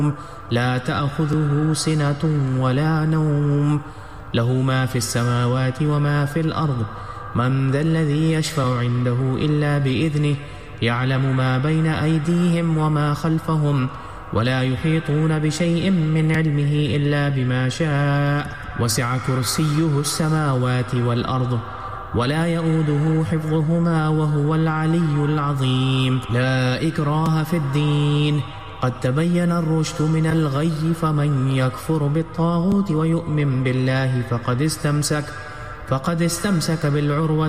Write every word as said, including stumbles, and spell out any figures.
لا تأخذه سنة ولا نوم له ما في السماوات وما في الأرض من ذا الذي يشفع عنده إلا بإذنه يعلم ما بين أيديهم وما خلفهم ولا يحيطون بشيء من علمه إلا بما شاء وسع كرسيه السماوات والأرض ولا يؤوده حفظهما وهو العلي العظيم. لا إكراه في الدين قد تبين الرشد من الغي فمن يكفر بالطاغوت ويؤمن بالله فقد استمسك فقد استمسك بالعروة